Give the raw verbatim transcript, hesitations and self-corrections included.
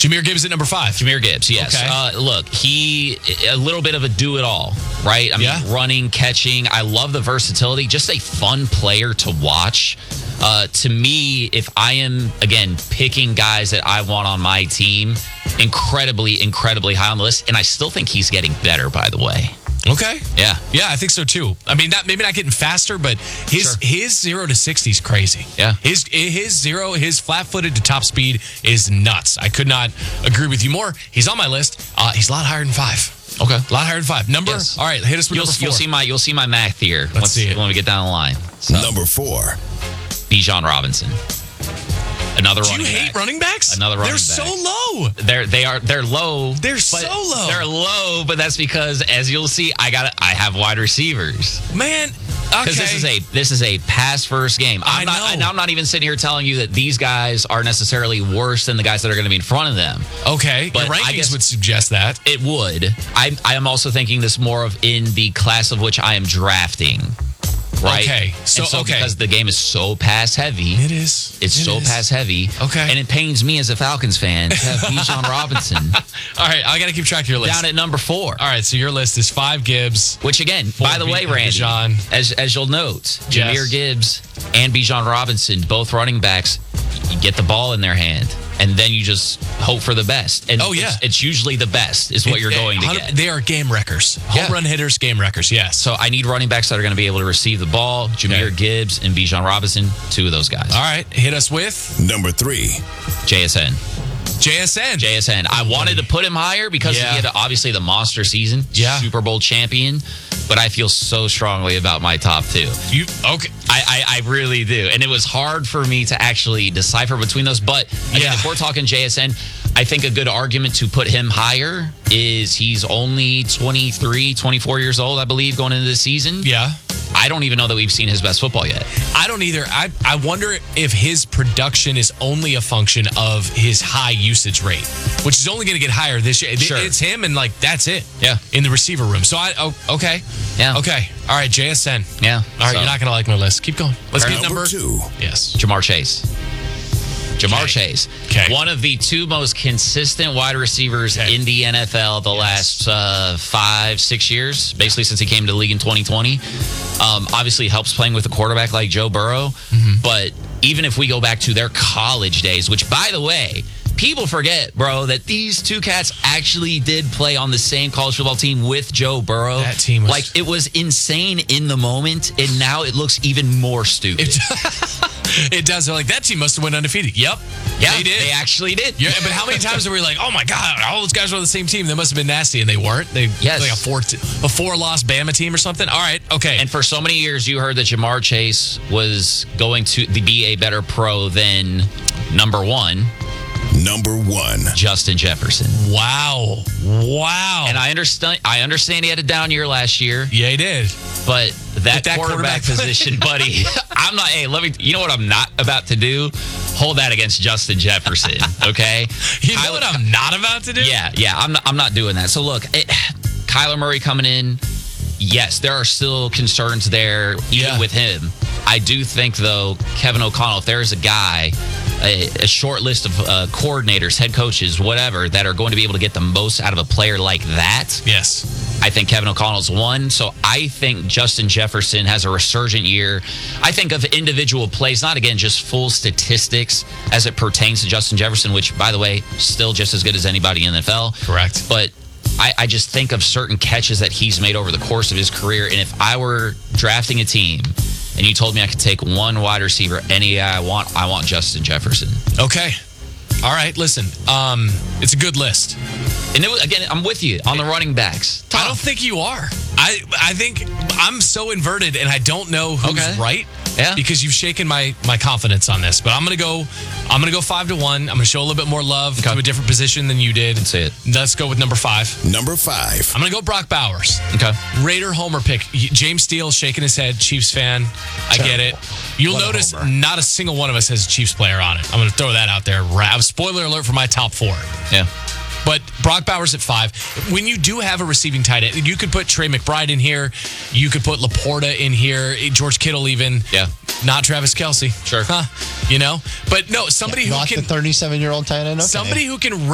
Jahmyr Gibbs at number five. Jahmyr Gibbs, yes. Okay. Uh, look, he, a little bit of a do-it-all, right? I mean, Yeah. running, catching. I love the versatility. Just a fun player to watch. Uh, to me, if I am, again, picking guys that I want on my team, incredibly, incredibly high on the list. And I still think he's getting better, by the way. Okay. Yeah. Yeah, I think so too. I mean, not maybe not getting faster, but his Sure. his zero to sixty is crazy. Yeah. His his zero, his flat footed to top speed is nuts. I could not agree with you more. He's on my list. Uh, he's a lot higher than five. Okay. A lot higher than five. Number. Yes. All right, hit us with You'll, number four. you'll see my you'll see my math here Let's once, see it. when we get down the line. So, Number four. Bijan Robinson. Another Do you running hate back. running backs? Another running They're back. so low. They're they are they're low. They're but so low. They're low, but that's because, as you'll see, I got I have wide receivers. Man, okay. Because this is a this is a pass first game. I'm I not know. and I'm not even sitting here telling you that these guys are necessarily worse than the guys that are going to be in front of them. Okay, But your I rankings guess- would suggest that. It would. I I am also thinking this more of in the class of which I am drafting. Right. Okay, so- And so okay. because the game is so pass heavy. It is. It's It so is. pass heavy. Okay. And it pains me as a Falcons fan to have Bijan Robinson All right, I got to keep track of your list. down at number four. All right, so your list is five Gibbs. Which again, by the B- way, Randy, Bijan. as as you'll note, Jahmyr Yes. Gibbs and Bijan Robinson, both running backs, you get the ball in their hand, and then you just hope for the best. And Oh, yeah. it's, it's usually the best is what you're They- going to hun- get. They are game wreckers. Home Yeah. run hitters, game wreckers, yes. So I need running backs that are going to be able to receive the ball. Jahmyr Okay. Gibbs and Bijan Robinson, two of those guys. All right, hit us with Number three. J S N. J S N. J S N. I wanted to put him higher because Yeah. he had obviously the monster season, Yeah. Super Bowl champion, but I feel so strongly about my top two. You okay? I, I, I really do. And it was hard for me to actually decipher between those. But again, Yeah. if we're talking J S N, I think a good argument to put him higher is he's only twenty-three, twenty-four years old, I believe, going into the season. Yeah. I don't even know that we've seen his best football yet. I don't either. I, I wonder if his production is only a function of his high usage rate, which is only going to get higher this year. It- Sure. It's him, and like that's it. Yeah. In the receiver room. So I. Oh, okay. Yeah. Okay. All right. J S N. Yeah. All right. So, You're not going to like my list. Keep going. Let's get Number number two. Yes. Jamar Chase. Jamar Okay. Chase. Okay. One of the two most consistent wide receivers Okay. in the N F L the Yes. last uh, five, six years, basically since he came to the league in twenty twenty. Um, obviously helps playing with a quarterback like Joe Burrow. Mm-hmm. But even if we go back to their college days, which, by the way, people forget, bro, that these two cats actually did play on the same college football team with Joe Burrow. That team was- like, it was insane in the moment, and now it looks even more stupid. It, it does. They're like, that team must have went undefeated. Yep. yeah, They did. They actually did. Yeah, but how many times are we like, oh my God, all those guys were on the same team? They must have been nasty, and they weren't. They Yes. like a four a four loss Bama team or something. All right, okay. And for so many years, you heard that Jamar Chase was going to be a better pro than number one, Number one. Justin Jefferson. wow, wow. And I understand. I understand he had a down year last year, yeah, he did. but that, With that quarterback, quarterback- position, buddy, I'm not. Hey, let me. You know what I'm not about to do? Hold that against Justin Jefferson. Okay. You know Kyler- what I'm not about to do? Yeah, yeah. I'm not. I'm not doing that. So look, it, Kyler Murray coming in. Yes, there are still concerns there, even Yeah. with him. I do think, though, Kevin O'Connell, if there's a guy, a, a short list of uh, coordinators, head coaches, whatever, that are going to be able to get the most out of a player like that, Yes. I think Kevin O'Connell's one. So I think Justin Jefferson has a resurgent year. I think of individual plays, not, again, just full statistics as it pertains to Justin Jefferson, which, by the way, still just as good as anybody in the N F L. Correct. But I, I just think of certain catches that he's made over the course of his career. And if I were drafting a team and you told me I could take one wide receiver any guy I want, I want Justin Jefferson. Okay. All right. Listen, um, it's a good list. And it was, again, I'm with you on the running backs. I don't Tough. think you are. I I think I'm so inverted, and I don't know who's Okay. right. Yeah. Because you've shaken my my confidence on this. But I'm gonna go. I'm gonna go five to one. I'm gonna show a little bit more love Okay. to a different position than you did. Let's see it. Let's go with number five. Number five. I'm gonna go Brock Bowers. Okay. Raider homer pick. James Steele shaking his head. Chiefs fan. I get it. You'll What a notice homer. not a single one of us has a Chiefs player on it. I'm gonna throw that out there. Ra- Spoiler alert for my top four. Yeah. But Brock Bowers at five. When you do have a receiving tight end, you could put Trey McBride in here. You could put Laporta in here. George Kittle even. Yeah. Not Travis Kelce. Sure. Huh. You know? But no, somebody who Not can the thirty-seven-year-old tight end. Okay. somebody who can